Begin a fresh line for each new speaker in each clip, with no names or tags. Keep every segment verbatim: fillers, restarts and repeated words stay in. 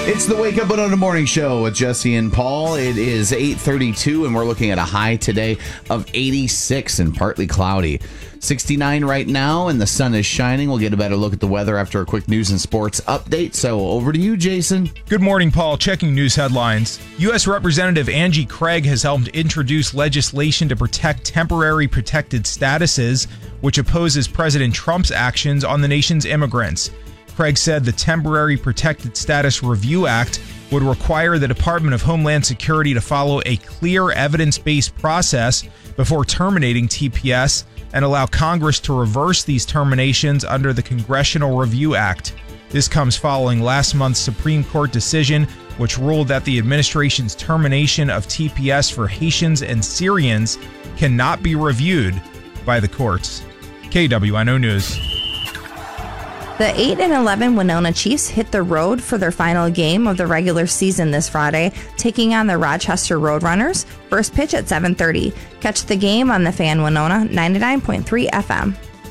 It's the Wake Up Winona Morning Show with Jesse and Paul. It is eight thirty-two, and we're looking at a high today of eighty-six and partly cloudy. sixty-nine right now, and the sun is shining. We'll get a better look at the weather after a quick news and sports update. So over to you, Jason.
Good morning, Paul. Checking news headlines. U S Representative Angie Craig has helped introduce legislation to protect temporary protected statuses, which opposes President Trump's actions on the nation's immigrants. Craig said the Temporary Protected Status Review Act would require the Department of Homeland Security to follow a clear evidence-based process before terminating T P S and allow Congress to reverse these terminations under the Congressional Review Act. This comes following last month's Supreme Court decision, which ruled that the administration's termination of T P S for Haitians and Syrians cannot be reviewed by the courts. K W N O News.
The eight and eleven Winona Chiefs hit the road for their final game of the regular season this Friday, taking on the Rochester Roadrunners. First pitch at seven thirty. Catch the game on the Fan Winona ninety-nine point three F M.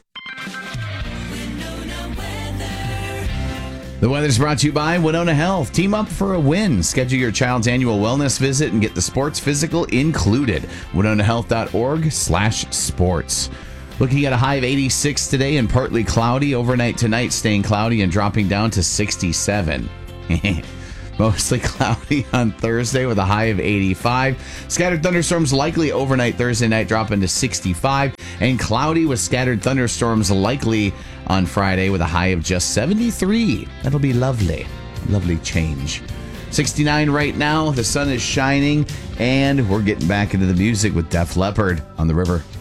The weather's brought to you by Winona Health. Team up for a win. Schedule your child's annual wellness visit and get the sports physical included. winona health dot org slash sports. Looking at a high of eighty-six today and partly cloudy. Overnight tonight staying cloudy and dropping down to sixty-seven. Mostly cloudy on Thursday with a high of eighty-five. Scattered thunderstorms likely overnight Thursday night, dropping to sixty-five. And cloudy with scattered thunderstorms likely on Friday with a high of just seventy-three. That'll be lovely. Lovely change. sixty-nine right now. The sun is shining. And we're getting back into the music with Def Leppard on the river.